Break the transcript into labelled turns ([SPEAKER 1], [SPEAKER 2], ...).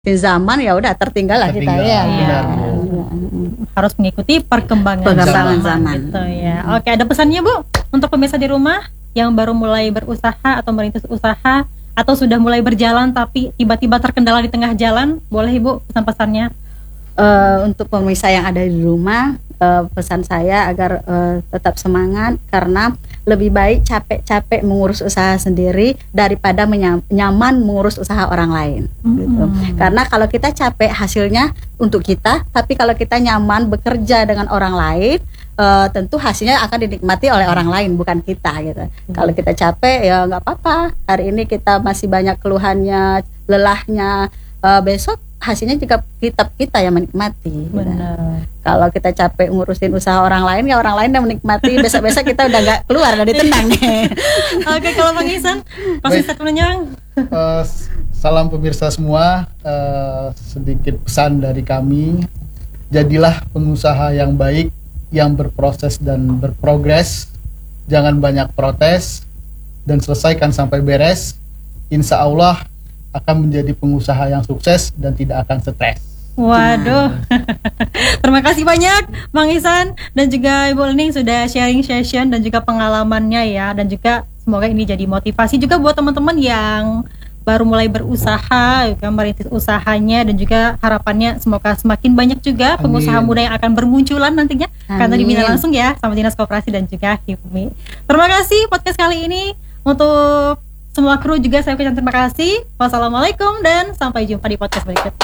[SPEAKER 1] zaman ya udah tertinggal lah kita ya.
[SPEAKER 2] Benar, Bu.
[SPEAKER 3] Harus mengikuti perkembangan
[SPEAKER 1] zaman.
[SPEAKER 3] Gitu ya. Oke, ada pesannya Bu untuk pemirsa di rumah yang baru mulai berusaha atau merintis usaha atau sudah mulai berjalan tapi tiba-tiba terkendala di tengah jalan, boleh Ibu pesan-pesannya?
[SPEAKER 1] Untuk pemirsa yang ada di rumah, pesan saya agar tetap semangat, karena lebih baik capek-capek mengurus usaha sendiri daripada nyaman mengurus usaha orang lain. Gitu. Karena kalau kita capek hasilnya untuk kita, tapi kalau kita nyaman bekerja dengan orang lain, tentu hasilnya akan dinikmati oleh orang lain, bukan kita gitu. Kalau kita capek ya nggak apa-apa. Hari ini kita masih banyak keluhannya, lelahnya, besok hasilnya juga kita yang menikmati.
[SPEAKER 3] Benar.
[SPEAKER 1] Kalau kita capek ngurusin usaha orang lain, ya orang lain yang menikmati. Besok-besok kita udah nggak keluar, udah ditendang nih.
[SPEAKER 3] Oke, kalau Bang Ihsan, pasti statementnya.
[SPEAKER 2] Salam pemirsa semua, sedikit pesan dari kami. Jadilah pengusaha yang baik, yang berproses dan berprogres. Jangan banyak protes dan selesaikan sampai beres. Insya Allah akan menjadi pengusaha yang sukses dan tidak akan stres.
[SPEAKER 3] Waduh. Terima kasih banyak Bang Ihsan dan juga Ibu Lening sudah sharing session dan juga pengalamannya ya, dan juga semoga ini jadi motivasi juga buat teman-teman yang baru mulai berusaha, merintis usahanya, dan juga harapannya semoga semakin banyak juga pengusaha muda yang akan bermunculan nantinya. Karena dibina langsung ya sama Dinas Koperasi dan juga HIPMI. Terima kasih podcast kali ini. Untuk semua kru juga saya ucapkan terima kasih. Wassalamualaikum dan sampai jumpa di podcast berikutnya.